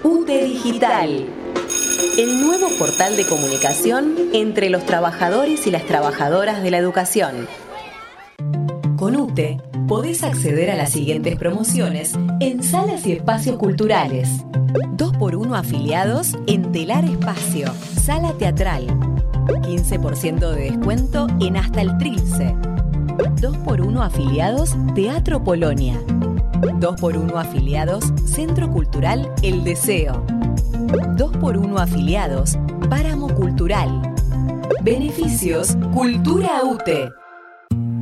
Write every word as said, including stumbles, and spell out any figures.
UTE Digital, el nuevo portal de comunicación entre los trabajadores y las trabajadoras de la educación. Con UTE podés acceder a las siguientes promociones en salas y espacios culturales. dos por uno afiliados en Telar Espacio, Sala Teatral. quince por ciento de descuento en Hasta el Trilce. dos por uno afiliados Teatro Polonia. dos por uno afiliados Centro Cultural El Deseo. dos por uno afiliados Páramo Cultural. Beneficios Cultura UTE.